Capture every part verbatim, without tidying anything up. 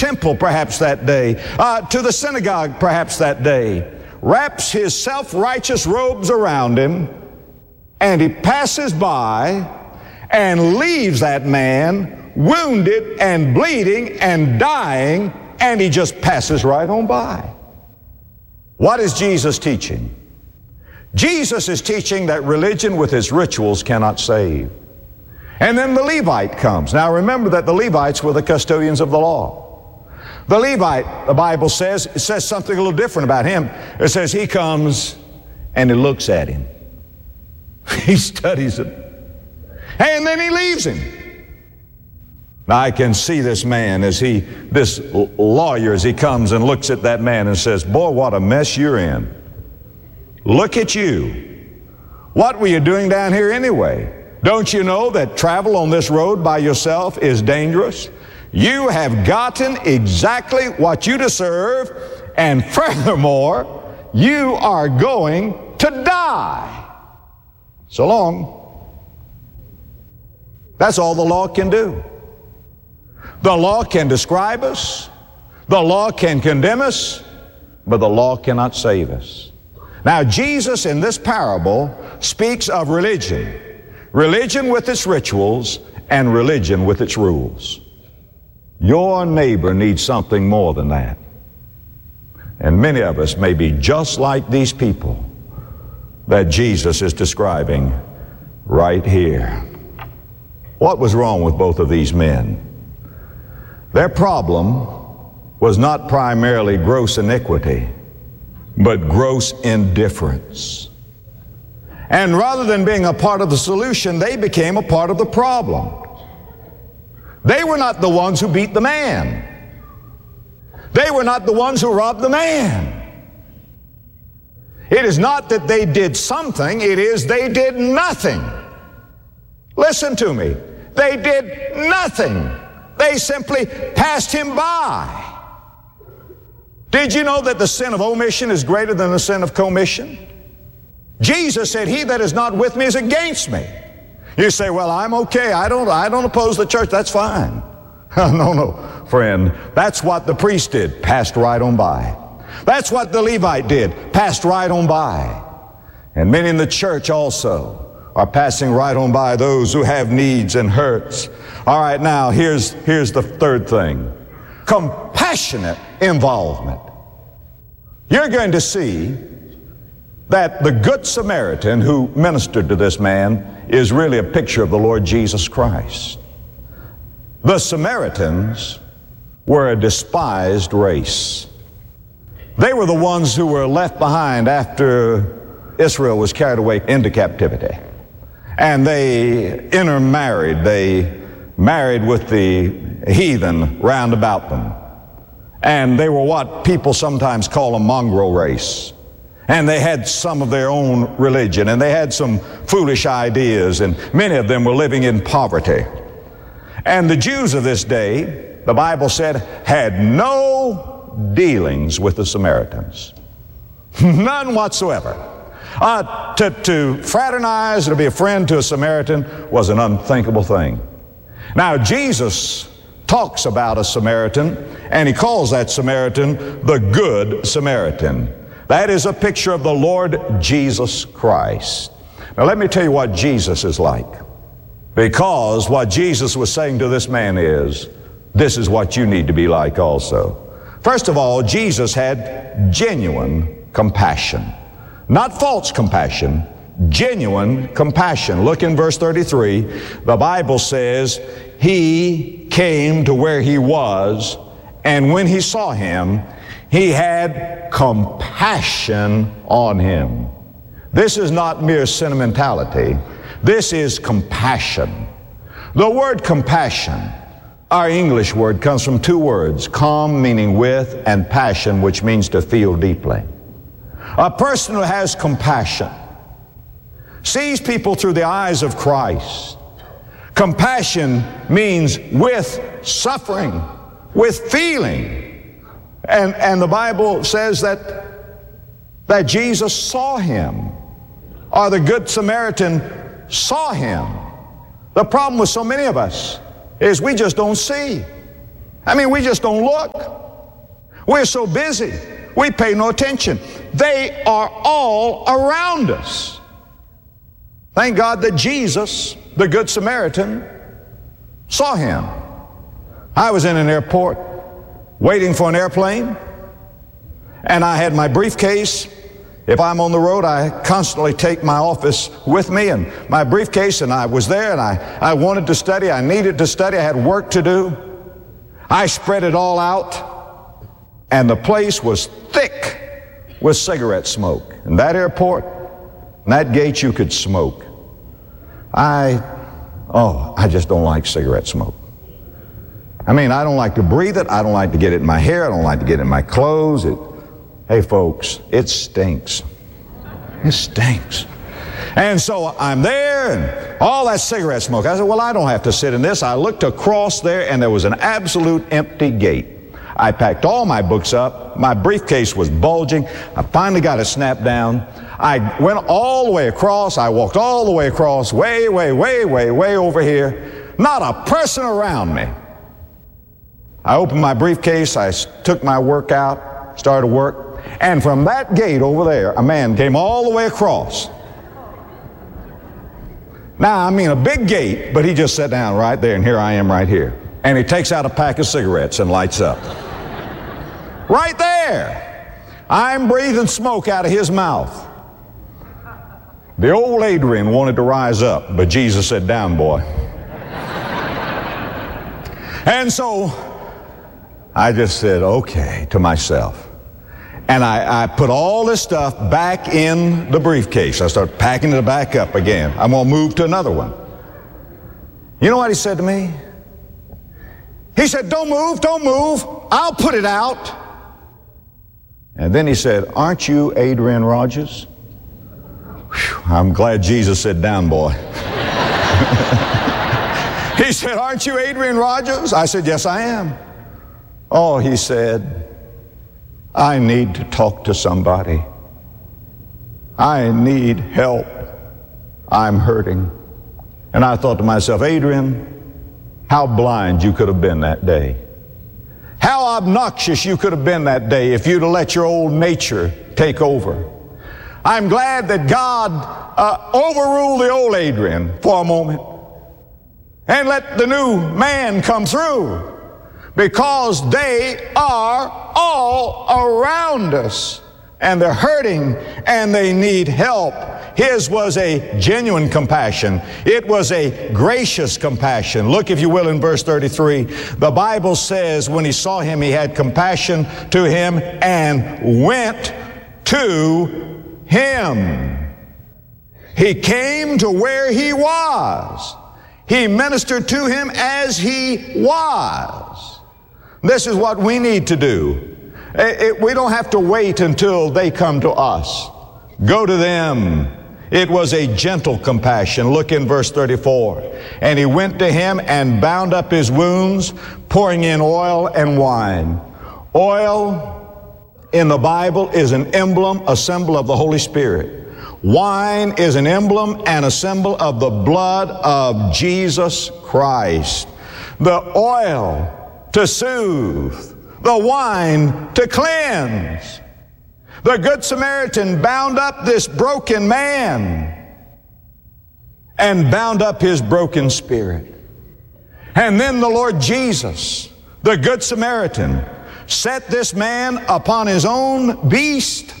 temple perhaps that day, uh, to the synagogue perhaps that day, wraps his self-righteous robes around him, and he passes by and leaves that man wounded and bleeding and dying, and he just passes right on by. What is Jesus teaching? Jesus is teaching that religion with its rituals cannot save. And then the Levite comes. Now remember that the Levites were the custodians of the law. The Levite, the Bible says, it says something a little different about him. It says he comes and he looks at him. He studies it. And then he leaves him. Now I can see this man as he, this lawyer, as he comes and looks at that man and says, boy, what a mess you're in. Look at you. What were you doing down here anyway? Don't you know that travel on this road by yourself is dangerous? You have gotten exactly what you deserve, and furthermore, you are going to die. So long. That's all the law can do. The law can describe us, the law can condemn us, but the law cannot save us. Now, Jesus in this parable speaks of religion. Religion with its rituals and religion with its rules. Your neighbor needs something more than that. And many of us may be just like these people that Jesus is describing right here. What was wrong with both of these men? Their problem was not primarily gross iniquity, but gross indifference. And rather than being a part of the solution, they became a part of the problem. They were not the ones who beat the man. They were not the ones who robbed the man. It is not that they did something, it is they did nothing. Listen to me. They did nothing. They simply passed him by. Did you know that the sin of omission is greater than the sin of commission? Jesus said, he that is not with me is against me. You say, well, I'm okay. I don't, I don't oppose the church. That's fine. No, no, friend. That's what the priest did. Passed right on by. That's what the Levite did. Passed right on by. And many in the church also are passing right on by those who have needs and hurts. All right, now, here's, here's the third thing. Compassionate involvement. You're going to see that the Good Samaritan who ministered to this man is really a picture of the Lord Jesus Christ. The Samaritans were a despised race. They were the ones who were left behind after Israel was carried away into captivity. And they intermarried. They married with the heathen round about them. And they were what people sometimes call a mongrel race. And they had some of their own religion, and they had some foolish ideas, and many of them were living in poverty. And the Jews of this day, the Bible said, had no dealings with the Samaritans. None whatsoever. Uh, to, to fraternize, to be a friend to a Samaritan was an unthinkable thing. Now, Jesus talks about a Samaritan, and he calls that Samaritan the Good Samaritan. That is a picture of the Lord Jesus Christ. Now let me tell you what Jesus is like. Because what Jesus was saying to this man is, this is what you need to be like also. First of all, Jesus had genuine compassion. Not false compassion, genuine compassion. Look in verse thirty-three. The Bible says, he came to where he was, and when he saw him, he had compassion on him. This is not mere sentimentality. This is compassion. The word compassion, our English word, comes from two words, com meaning with, and passion, which means to feel deeply. A person who has compassion sees people through the eyes of Christ. Compassion means with suffering, with feeling. And, and the Bible says that, that Jesus saw him, or the Good Samaritan saw him. The problem with so many of us is we just don't see. I mean, we just don't look. We're so busy, we pay no attention. They are all around us. Thank God that Jesus, the Good Samaritan, saw him. I was in an airport waiting for an airplane, and I had my briefcase. If I'm on the road, I constantly take my office with me and my briefcase, and I was there, and I, I wanted to study. I needed to study. I had work to do. I spread it all out. And the place was thick with cigarette smoke. In that airport, in that gate, you could smoke. I, oh, I just don't like cigarette smoke. I mean, I don't like to breathe it. I don't like to get it in my hair. I don't like to get it in my clothes. It, hey, folks, it stinks. It stinks. And so I'm there, and all that cigarette smoke. I said, well, I don't have to sit in this. I looked across there, and there was an absolute empty gate. I packed all my books up. My briefcase was bulging. I finally got it snapped down. I went all the way across. I walked all the way across, way, way, way, way, way over here. Not a person around me. I opened my briefcase. I took my work out, started work. And from that gate over there, a man came all the way across. Now, I mean a big gate, but he just sat down right there, and here I am right here. And he takes out a pack of cigarettes and lights up. Right there. I'm breathing smoke out of his mouth. The old Adrian wanted to rise up, but Jesus said, down, boy. And so I just said, okay, to myself. And I, I put all this stuff back in the briefcase. I started packing it back up again. I'm going to move to another one. You know what he said to me? He said, don't move, don't move. I'll put it out. And then he said, aren't you Adrian Rogers? Whew, I'm glad Jesus said, down, boy. He said, aren't you Adrian Rogers? I said, yes, I am. Oh, he said, I need to talk to somebody. I need help. I'm hurting. And I thought to myself, Adrian, how blind you could have been that day. How obnoxious you could have been that day if you'd have let your old nature take over. I'm glad that God uh, overruled the old Adrian for a moment and let the new man come through, because they are all around us and they're hurting and they need help. His was a genuine compassion. It was a gracious compassion. Look, if you will, in verse thirty-three. The Bible says when he saw him, he had compassion to him and went to him. He came to where he was. He ministered to him as he was. This is what we need to do. It, it, we don't have to wait until they come to us. Go to them. It was a gentle compassion. Look in verse thirty-four. And he went to him and bound up his wounds, pouring in oil and wine. Oil in the Bible is an emblem, a symbol of the Holy Spirit. Wine is an emblem and a symbol of the blood of Jesus Christ. The oil to soothe, the wine to cleanse. The Good Samaritan bound up this broken man and bound up his broken spirit. And then the Lord Jesus, the Good Samaritan, set this man upon his own beast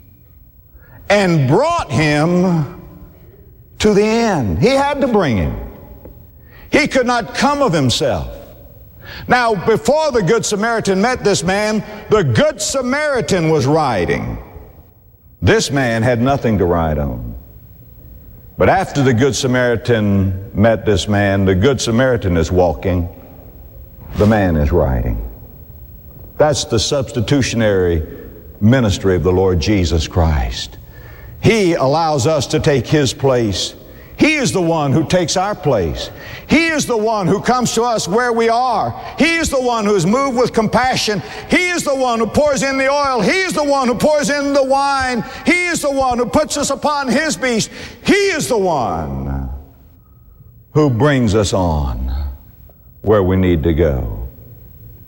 and brought him to the end. He had to bring him. He could not come of himself. Now, before the Good Samaritan met this man, the Good Samaritan was riding. This man had nothing to ride on. But after the Good Samaritan met this man, the Good Samaritan is walking, the man is riding. That's the substitutionary ministry of the Lord Jesus Christ. He allows us to take His place. He is the one who takes our place. He is the one who comes to us where we are. He is the one who is moved with compassion. He is the one who pours in the oil. He is the one who pours in the wine. He is the one who puts us upon His beast. He is the one who brings us on where we need to go.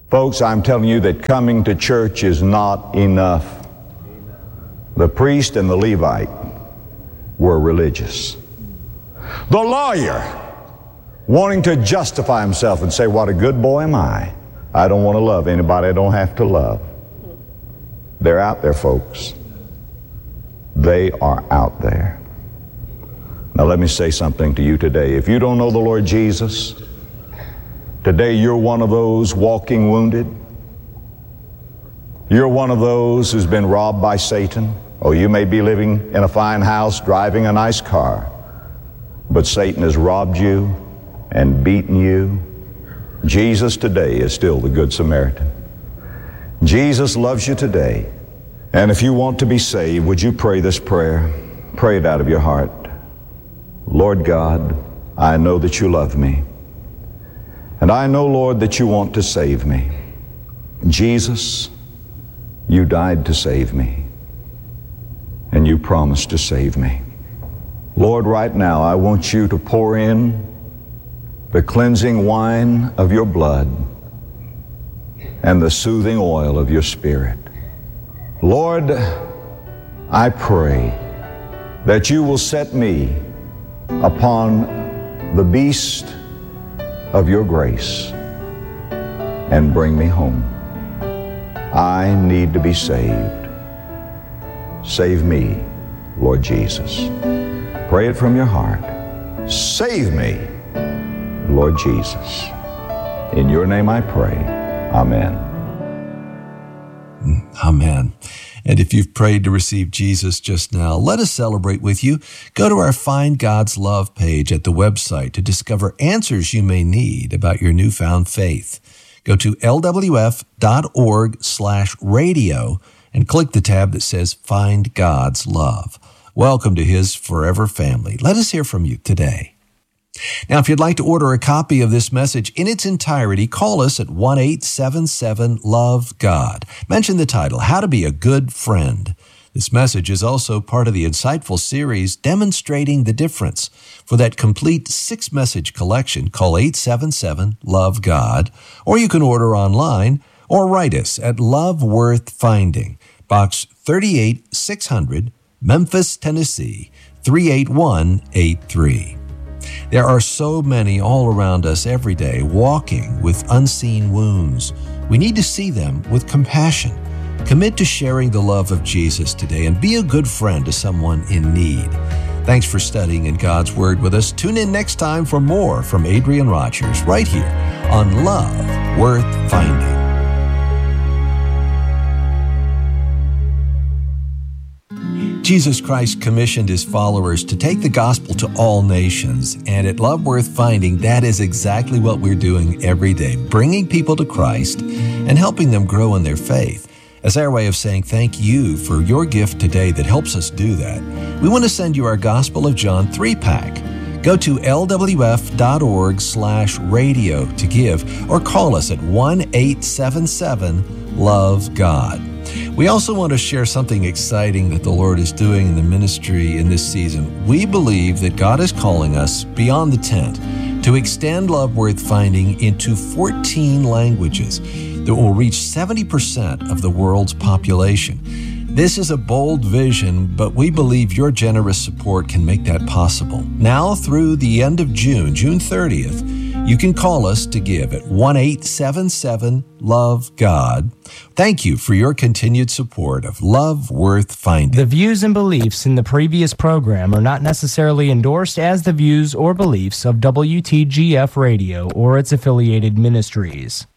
Folks, I'm telling you that coming to church is not enough. The priest and the Levite were religious. The lawyer, wanting to justify himself and say, what a good boy am I. I don't want to love anybody I don't have to love. They're out there, folks. They are out there. Now let me say something to you today. If you don't know the Lord Jesus, today you're one of those walking wounded. You're one of those who's been robbed by Satan. Oh, you may be living in a fine house, driving a nice car, but Satan has robbed you and beaten you. Jesus today is still the Good Samaritan. Jesus loves you today. And if you want to be saved, would you pray this prayer? Pray it out of your heart. Lord God, I know that you love me. And I know, Lord, that you want to save me. Jesus, you died to save me. And you promised to save me. Lord, right now, I want you to pour in the cleansing wine of your blood and the soothing oil of your Spirit. Lord, I pray that you will set me upon the beast of your grace and bring me home. I need to be saved. Save me, Lord Jesus. Pray it from your heart. Save me, Lord Jesus. In your name I pray. Amen. Amen. And if you've prayed to receive Jesus just now, let us celebrate with you. Go to our Find God's Love page at the website to discover answers you may need about your newfound faith. Go to lwf.org slash radio and click the tab that says Find God's Love. Welcome to His forever family. Let us hear from you today. Now, if you'd like to order a copy of this message in its entirety, call us at one eight seven seven love God. Mention the title, How to Be a Good Friend. This message is also part of the insightful series Demonstrating the Difference. For that complete six-message collection, call eight seven seven love God, or you can order online or write us at Love Worth Finding, Box thirty-eight six hundred, Memphis, Tennessee, three eight one eight three. There are so many all around us every day walking with unseen wounds. We need to see them with compassion. Commit to sharing the love of Jesus today and be a good friend to someone in need. Thanks for studying in God's Word with us. Tune in next time for more from Adrian Rogers right here on Love Worth Finding. Jesus Christ commissioned His followers to take the gospel to all nations, and at Love Worth Finding, that is exactly what we're doing every day, bringing people to Christ and helping them grow in their faith. As our way of saying thank you for your gift today that helps us do that, we want to send you our Gospel of John three-pack. Go to lwf.org slash radio to give, or call us at one eight seven seven love God. We also want to share something exciting that the Lord is doing in the ministry in this season. We believe that God is calling us beyond the tent to extend Love Worth Finding into fourteen languages that will reach seventy percent of the world's population. This is a bold vision, but we believe your generous support can make that possible. Now through the end of June, June thirtieth, you can call us to give at one eight seven seven love God. Thank you for your continued support of Love Worth Finding. The views and beliefs in the previous program are not necessarily endorsed as the views or beliefs of W T G F Radio or its affiliated ministries.